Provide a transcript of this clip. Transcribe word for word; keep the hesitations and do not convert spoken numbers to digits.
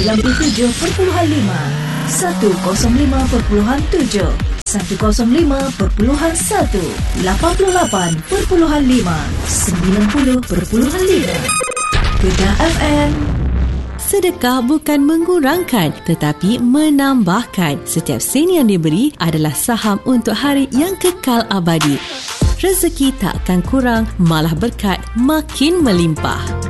sembilan puluh tujuh perpuluhan lima, seratus lima perpuluhan tujuh, seratus lima perpuluhan satu, lapan puluh lapan perpuluhan lima, sembilan puluh perpuluhan lima. Kedah F M. Sedekah bukan mengurangkan tetapi menambahkan. Setiap sen yang diberi adalah saham untuk hari yang kekal abadi. Rezeki tak akan kurang, malah berkat makin melimpah.